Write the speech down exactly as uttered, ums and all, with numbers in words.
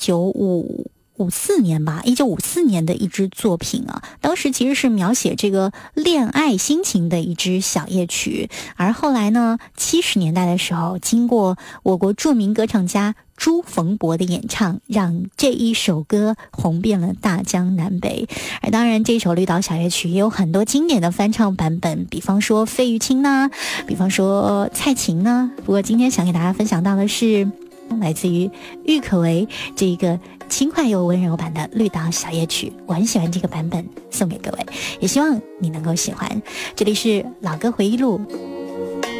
九五五四年吧，一九五四年的一支作品啊，当时其实是描写这个恋爱心情的一支小夜曲，而后来呢，七十年代的时候，经过我国著名歌唱家朱逢博的演唱，让这一首歌红遍了大江南北。而当然，这首绿岛小夜曲也有很多经典的翻唱版本，比方说费玉清呢，比方说蔡琴呢。不过今天想给大家分享到的是来自于郁可唯这个轻快又温柔版的绿岛小夜曲，我很喜欢这个版本，送给各位，也希望你能够喜欢。这里是老歌回忆录，